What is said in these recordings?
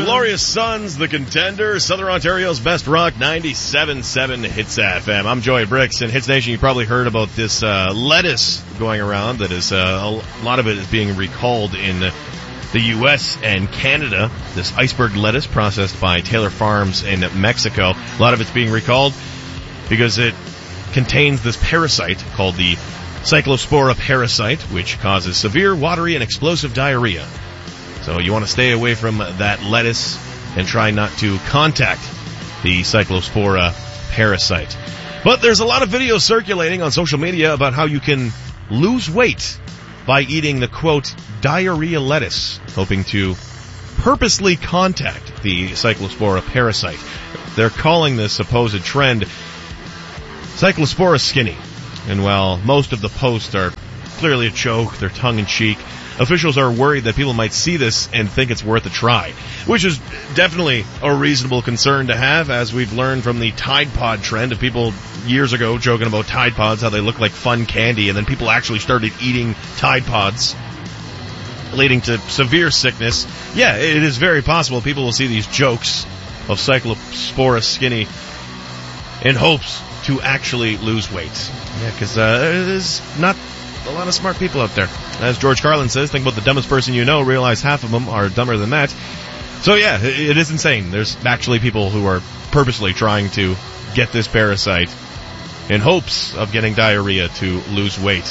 Glorious Sons, The Contenders, Southern Ontario's best rock, 97.7 Hits FM. I'm Joey Bricks. In Hits Nation, you probably heard about this lettuce going around that is, a lot of it is being recalled in the U.S. and Canada. This iceberg lettuce processed by Taylor Farms in Mexico. A lot of it's being recalled because it contains this parasite called the Cyclospora parasite, which causes severe, watery, and explosive diarrhea. So you want to stay away from that lettuce and try not to contact the Cyclospora parasite. But there's a lot of videos circulating on social media about how you can lose weight by eating the, quote, diarrhea lettuce, hoping to purposely contact the Cyclospora parasite. They're calling this supposed trend Cyclospora skinny. And while most of the posts are clearly a joke, they're tongue-in-cheek, officials are worried that people might see this and think it's worth a try, which is definitely a reasonable concern to have, as we've learned from the Tide Pod trend of people years ago joking about Tide Pods, how they look like fun candy, and then people actually started eating Tide Pods, leading to severe sickness. Yeah, it is very possible people will see these jokes of Cyclospora skinny in hopes to actually lose weight. Yeah, because there's not a lot of smart people out there. As George Carlin says, think about the dumbest person you know, realize half of them are dumber than that. So yeah, it is insane. There's actually people who are purposely trying to get this parasite in hopes of getting diarrhea to lose weight.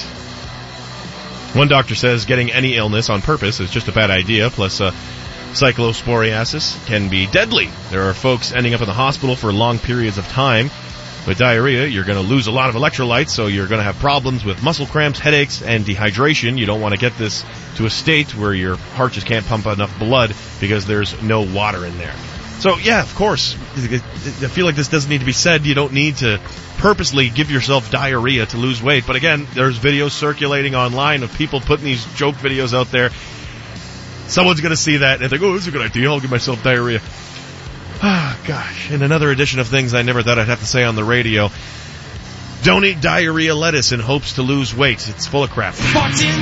One doctor says getting any illness on purpose is just a bad idea, plus cyclosporiasis can be deadly. There are folks ending up in the hospital for long periods of time. With diarrhea, you're going to lose a lot of electrolytes, so you're going to have problems with muscle cramps, headaches, and dehydration. You don't want to get this to a state where your heart just can't pump enough blood because there's no water in there. So, yeah, of course, I feel like this doesn't need to be said. You don't need to purposely give yourself diarrhea to lose weight. But again, there's videos circulating online of people putting these joke videos out there. Someone's going to see that and think, oh, this is a good idea. I'll give myself diarrhea. Ah, gosh. In another edition of things I never thought I'd have to say on the radio, don't eat diarrhea lettuce in hopes to lose weight. It's full of crap.